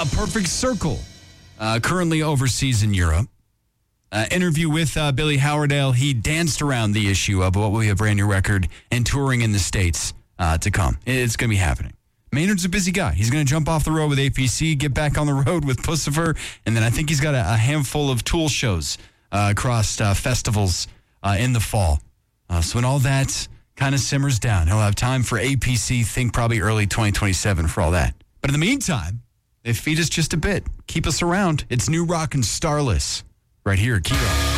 A Perfect Circle, currently overseas in Europe. Interview with Billy Howerdale. He danced around the issue of what will be a brand new record and touring in the States to come. It's going to be happening. Maynard's a busy guy. He's going to jump off the road with APC, get back on the road with Pussifer, and then I think he's got a handful of Tool shows across festivals in the fall. So when all that kind of simmers down, he'll have time for APC, think probably early 2027 for all that. But in the meantime, they feed us just a bit. Keep us around. It's New Rock and Starless right here at Key Rock.